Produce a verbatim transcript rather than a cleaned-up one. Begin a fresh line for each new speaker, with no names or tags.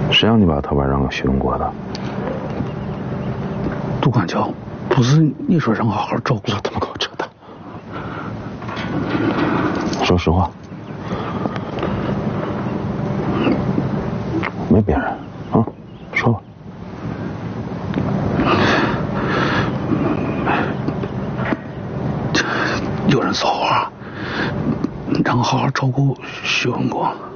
谁让你把头发让给徐文国的？
杜管教，不是你说让好好照顾？
这他妈给我扯淡！说实话，没别人啊，说吧。
有人骚话，让我好好照顾徐文国。